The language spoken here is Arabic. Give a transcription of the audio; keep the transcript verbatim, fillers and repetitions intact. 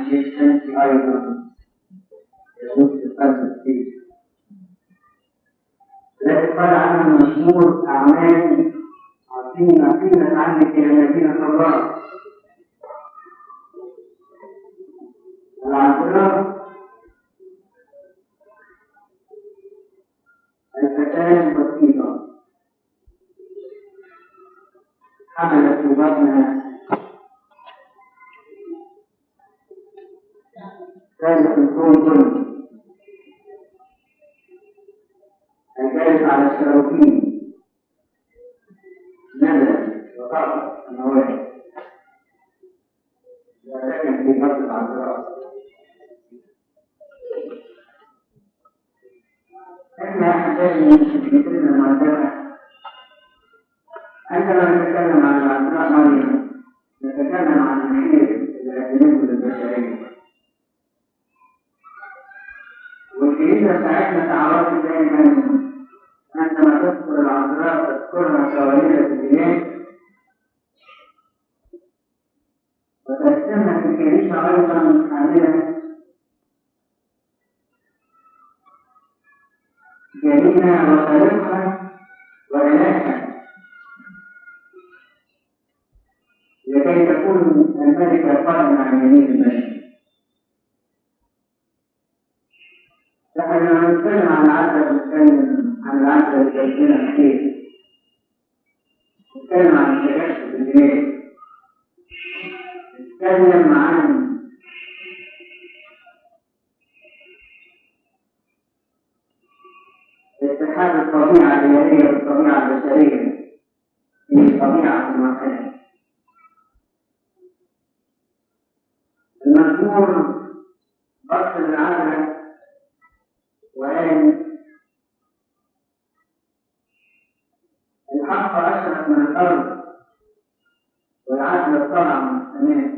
الجسم أيضا يخص القلب فيه. الذي قال عنه المشهور أعمال عظيمة قيمة عنك يا مدينة الله. الاعتراف الفتاة بسيطة حملت في بطنها كانت الكون كله الجالس على الشراكين نزل وقف النواه وسكن في بطن الاعتراف. احنا احبابي في سن المعترف عندما نتكلم عن الاعتراف مريم نتكلم عن الخير الذي ينزل للبشريه. والكنيسة بتاعتنا تعرفي دايما عندما تذكر الاعتراف تذكرها كوالدة الإله، وتقسمها في الكنيسة أيضا عاملة جميلة وخالقها وإلهها لكي تكون الملكة قائمة عن يمين الملك. لكن لما نتكلم عن العدل نتكلم عن العدل اللي يجينا الخير، نتكلم عن التجسد الإلهي، نتكلم عن اتحاد الطبيعة الإلهية بالطبيعة البشرية في طبيعة المكان. المزمور بص العالم وقال الحق أشرق من الأرض والعدل طلع من السماء.